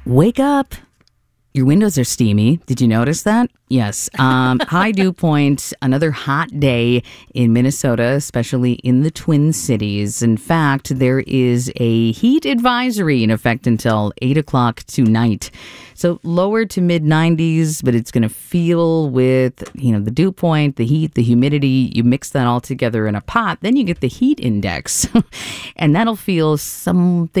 Wake up. Your windows are steamy. Did you notice that? Yes. High dew point, another hot day in Minnesota, especially in the Twin Cities. In fact, there is a heat advisory in effect until 8 o'clock tonight. So lower to mid 90s, but it's going to feel with, the dew point, the heat, the humidity. You mix that all together in a pot, then you get the heat index. And that'll feel something